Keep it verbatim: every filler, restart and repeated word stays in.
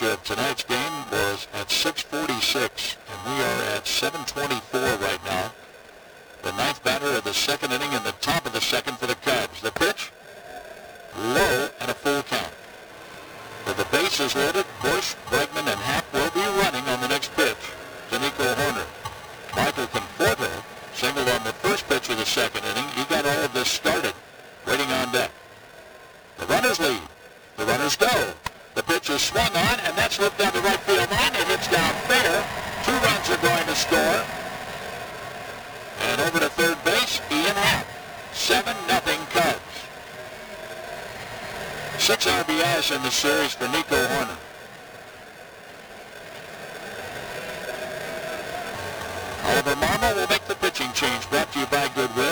of tonight's game was at six forty-six, and we are at seven twenty-four right now. The ninth batter of the second inning in the top of the second for the Cubs. The pitch, low and a full count. With the bases loaded, Bush, Bregman, and Happ will be running on the next pitch to Nico Hoerner. Michael Conforto singled on the first pitch of the second inning. He got all of this started, waiting on deck. The runners lead. The runners go. The pitch is swung on, and that's slipped down the right field line. It hits down fair. Two runs are going to score. And over to third base, Ian Happ. seven nothing Cubs. Six R B Is in the series for Nico Hoerner. Oliver Marmol will make the pitching change, brought to you by Goodwill.